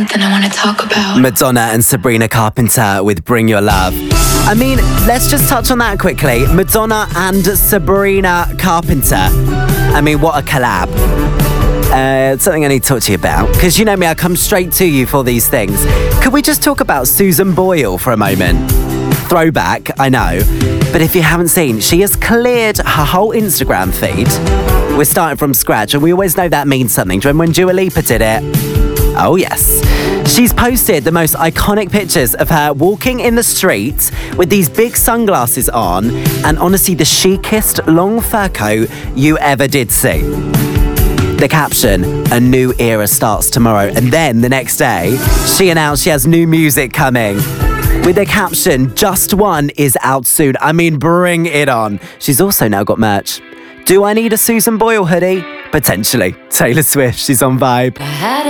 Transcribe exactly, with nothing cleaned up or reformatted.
Something I want to talk about. Madonna and Sabrina Carpenter with Bring Your Love. I mean, let's just touch on that quickly. Madonna and Sabrina Carpenter. I mean, what a collab. Uh, it's something I need to talk to you about. Because you know me, I come straight to you for these things. Could we just talk about Susan Boyle for a moment? Throwback, I know. But if you haven't seen, she has cleared her whole Instagram feed. We're starting from scratch, and we always know that means something. Do you remember when Dua Lipa did it? Oh, yes. She's posted the most iconic pictures of her walking in the street with these big sunglasses on and honestly the chicest long fur coat you ever did see. The caption, a new era starts tomorrow. And then the next day, she announced she has new music coming. With the caption, Just One is out soon. I mean, bring it on. She's also now got merch. Do I need a Susan Boyle hoodie? Potentially. Taylor Swift, she's on Vibe.